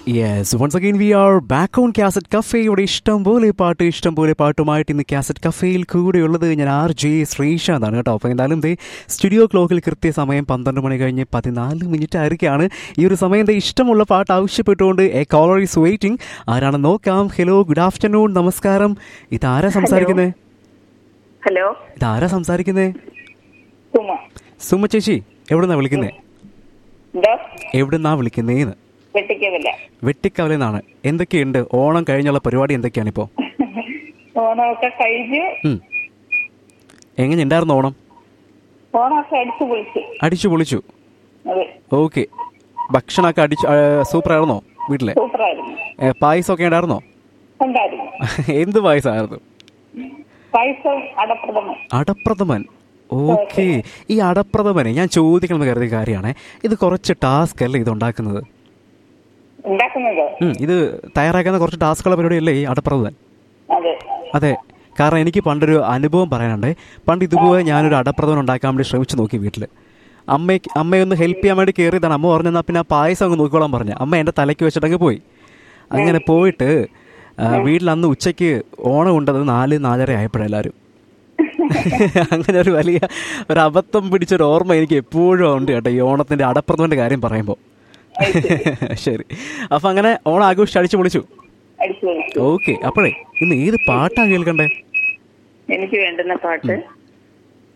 Yes, once again we are back on Cassette Cafe. ഇവിടെ ഇഷ്ടം പോലെ പാട്ടുമായിട്ട് ഇന്ന് കാസറ്റ് കഫേയിൽ കൂടെയുള്ളത് ഞാൻ RJ ശ്രീശാന്താണ് കേട്ടോ. അപ്പോൾ എന്തായാലും സ്റ്റുഡിയോ ക്ലോക്കിൽ കൃത്യസമയം 12 മണി കഴിഞ്ഞ് 14 മിനിറ്റ് ആയിരിക്കുകയാണ്. ഈ ഒരു സമയം ഇഷ്ടമുള്ള പാട്ട് ആവശ്യപ്പെട്ടുകൊണ്ട് എ കോളർ ഈസ് വെയിറ്റിംഗ്. ആരാണെന്ന് നോക്കാം. ഹലോ, ഗുഡ് ആഫ്റ്റർനൂൺ, നമസ്കാരം. ഇതാരാ സംസാരിക്കുന്നത്? ഹലോ, ഇതാരാ സംസാരിക്കുന്നത്? സുമ ചേച്ചി, എവിടുന്നാ വിളിക്കുന്നേ? എവിടുന്നാ വിളിക്കുന്നേന്ന്? വെട്ടിക്കവലെന്നാണ്. എന്തൊക്കെയുണ്ട്? ഓണം കഴിഞ്ഞുള്ള പരിപാടി എന്തൊക്കെയാണ് ഇപ്പോ? ഓണമൊക്കെ കഴിഞ്ഞു. എങ്ങനെ ഉണ്ടായിരുന്നു ഓണം? ഓണമൊക്കെ അടിച്ചു പൊളിച്ചു. ഓക്കെ, ഭക്ഷണമൊക്കെ സൂപ്പർ ആയിരുന്നോ വീട്ടിലെ? പായസമൊക്കെ ഉണ്ടായിരുന്നോ? എന്ത് പായസമായിരുന്നു? അടപ്രഥമൻ. ഓക്കെ, ഈ അടപ്രഥമനെ ഞാൻ ചോദിക്കണമെന്ന് കരുതിയ കാര്യമാണ്. ഇത് കുറച്ച് ടാസ്ക് അല്ലേ ഇത് ഉണ്ടാക്കുന്നത്? ഇത് തയ്യാറാക്കുന്ന കുറച്ച് ടാസ്കുള്ള പരിപാടിയല്ലേ ഈ അടപ്രഥമൻ? അതെ, കാരണം എനിക്ക് പണ്ടൊരു അനുഭവം പറയാനുണ്ട്. പണ്ട് ഇതുപോലെ ഞാനൊരു അടപ്രഥമൻ ഉണ്ടാക്കാൻ വേണ്ടി ശ്രമിച്ചു നോക്കി വീട്ടിൽ. അമ്മയൊന്ന് ഹെൽപ്പ് ചെയ്യാൻ വേണ്ടി കയറിയതാണ്. അമ്മ പറഞ്ഞാൽ പിന്നെ ആ പായസം അങ്ങ് നോക്കിക്കോളാൻ പറഞ്ഞു. അമ്മ എൻ്റെ തലയ്ക്ക് വെച്ചിട്ടങ്ങ് പോയി. അങ്ങനെ പോയിട്ട് വീട്ടിൽ അന്ന് ഉച്ചയ്ക്ക് ഓണം ഉണ്ടത് 4-4:30 ആയപ്പോഴെല്ലാവരും. അങ്ങനെ ഒരു വലിയ ഒരു അബദ്ധം പിടിച്ചൊരു ഓർമ്മ എനിക്ക് എപ്പോഴും ഉണ്ട് കേട്ടോ ഈ ഓണത്തിൻ്റെ അടപ്രഥമൻ്റെ കാര്യം പറയുമ്പോൾ. ശരി, അപ്പൊ അങ്ങനെ ഓണം ആഘോഷിച്ച് അടിച്ചു പൊളിച്ചു. അടിച്ചു പൊളിച്ചു. ഓക്കെ, അപ്പോഴേ ഇന്ന് ഏത് പാട്ടാ കേൾക്കണ്ടേ? എനിക്ക് വേണ്ടുന്ന പാട്ട്